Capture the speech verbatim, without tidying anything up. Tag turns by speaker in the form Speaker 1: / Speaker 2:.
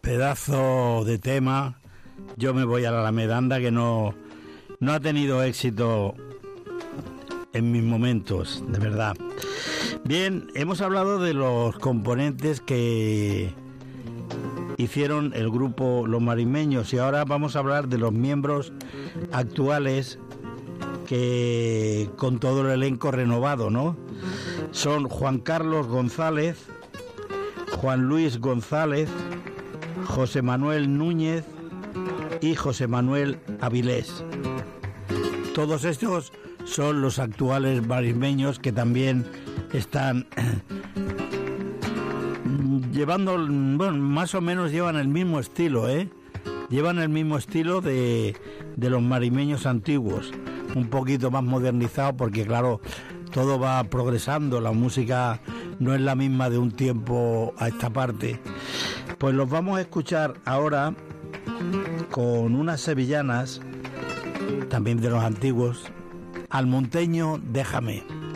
Speaker 1: Pedazo de tema. Yo me voy a la Alamedanda, que no, no ha tenido éxito en mis momentos, de verdad. Bien, hemos hablado de los componentes que hicieron el grupo Los Marismeños, y ahora vamos a hablar de los miembros actuales, que con todo el elenco renovado, ¿no? Son Juan Carlos González, Juan Luis González, José Manuel Núñez y José Manuel Avilés. Todos estos son los actuales marismeños, que también están llevando, bueno, más o menos llevan el mismo estilo, ¿eh? Llevan el mismo estilo de, de los marismeños antiguos, un poquito más modernizado, porque claro, todo va progresando, la música no es la misma de un tiempo a esta parte. Pues los vamos a escuchar ahora con unas sevillanas, también de los antiguos, Almonteño, déjame.